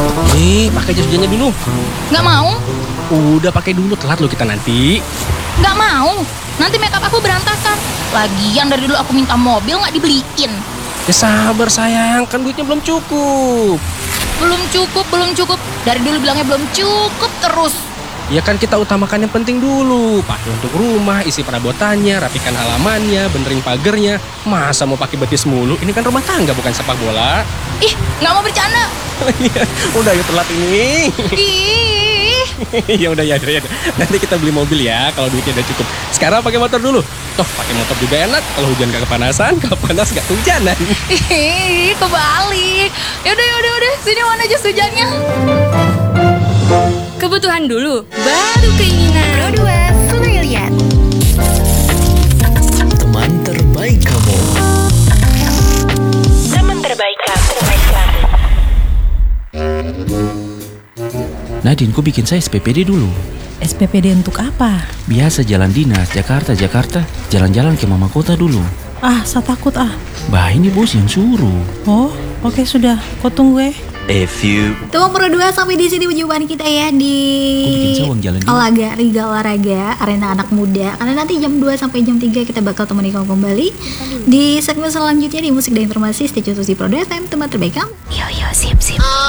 Nih, pakai jas hujannya dulu. Nggak mau, Udah pakai dulu, telat lo kita nanti. nggak mau. Nanti makeup aku berantakan. Lagian dari dulu aku minta mobil nggak dibeliin. Ya sabar sayang, kan duitnya belum cukup. Belum cukup. Dari dulu bilangnya belum cukup terus. Ya kan kita utamakan yang penting dulu. Pakai untuk rumah, isi perabotannya, rapikan halamannya, benerin pagernya. Masa mau pakai betis mulu? Ini kan rumah tangga bukan sepak bola. Ih, nggak mau bercanda. Udah yuk telat ini. Ih, Ya udah. Nanti kita beli mobil ya kalau duitnya udah cukup. Sekarang pakai motor dulu. Toh pakai motor juga enak. Kalau hujan gak kepanasan, kalau panas gak kehujanan. ih, kebalik. Yaudah. Sini mana jas hujannya? Kebutuhan dulu, baru keinginan. Pro 2 Sungai Teman terbaik kamu. Teman terbaik kamu. Nadine, kok bikin saya SPPD dulu? SPPD untuk apa? Biasa jalan dinas, Jakarta, jalan-jalan ke mama kota dulu. Ah, saya takut ah. Bah, ini bos yang suruh. Oh, oke sudah. Kau tunggu ya. A few Tuh Pro 2 sampai di sini perjumpaan kita ya di Kok bikin sawang jalan ini? Riga Olahraga Arena Anak Muda. Karena nanti jam 2 sampai jam 3 kita bakal temani kamu kembali di segmen selanjutnya di musik dan informasi. Stay tune terus di Pro 2 FM, teman terbaik kamu. Yo, sip.